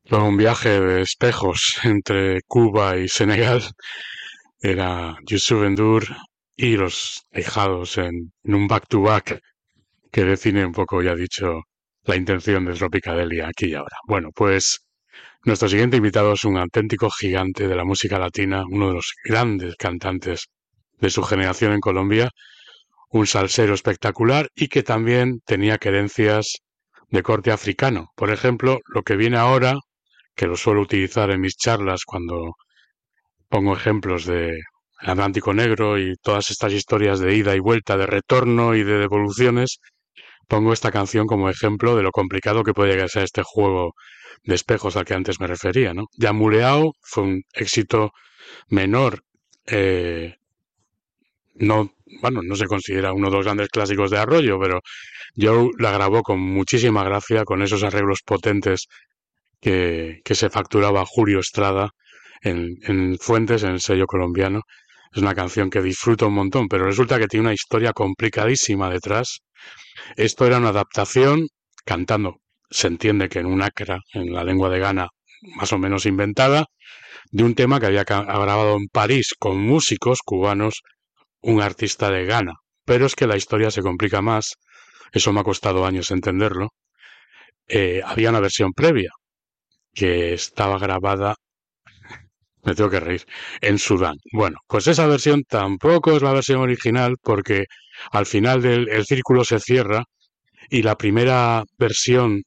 Fue un viaje de espejos entre Cuba y Senegal. Era Youssou N'Dour y los Tejados en un back-to-back que define un poco, ya dicho, la intención de Tropicadelia aquí y ahora. Bueno, pues nuestro siguiente invitado es un auténtico gigante de la música latina, uno de los grandes cantantes de su generación en Colombia, un salsero espectacular y que también tenía querencias de corte africano. Por ejemplo, lo que viene ahora, que lo suelo utilizar en mis charlas cuando pongo ejemplos de el Atlántico Negro y todas estas historias de ida y vuelta, de retorno y de devoluciones, pongo esta canción como ejemplo de lo complicado que puede llegar a ser este juego de espejos al que antes me refería, ¿no? Yamuleao fue un éxito menor, eh, no, bueno, no se considera uno de los grandes clásicos de Arroyo, pero Joe la grabó con muchísima gracia, con esos arreglos potentes que se facturaba Julio Estrada en Fuentes, en el sello colombiano. Es una canción que disfruto un montón, pero resulta que tiene una historia complicadísima detrás. Esto era una adaptación cantando, se entiende que en un acra, en la lengua de Ghana, más o menos inventada, de un tema que había grabado en París con músicos cubanos, un artista de Ghana. Pero es que la historia se complica más, eso me ha costado años entenderlo. Había una versión previa que estaba grabada, me tengo que reír, en Sudán. Bueno, pues esa versión tampoco es la versión original porque al final del el círculo se cierra y la primera versión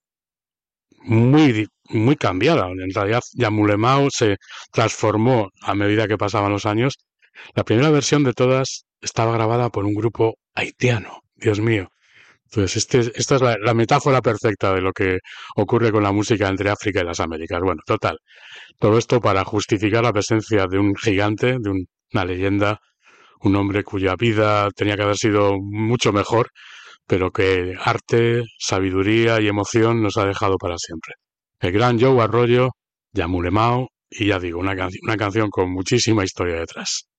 muy cambiada. En realidad, Yamulemao se transformó a medida que pasaban los años. La primera versión de todas estaba grabada por un grupo haitiano. Dios mío. Entonces, esta es la metáfora perfecta de lo que ocurre con la música entre África y las Américas. Bueno, total. Todo esto para justificar la presencia de un gigante, de una leyenda, un hombre cuya vida tenía que haber sido mucho mejor, pero que arte, sabiduría y emoción nos ha dejado para siempre. El gran Joe Arroyo, Yamulemao, y ya digo, una canción con muchísima historia detrás.